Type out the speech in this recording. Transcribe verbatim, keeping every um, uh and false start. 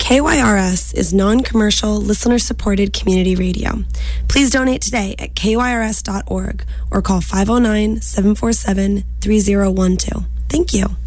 K Y R S is non-commercial, listener-supported community radio. Please donate today at K Y R S dot org or call five oh nine, seven four seven, three oh one two. Thank you.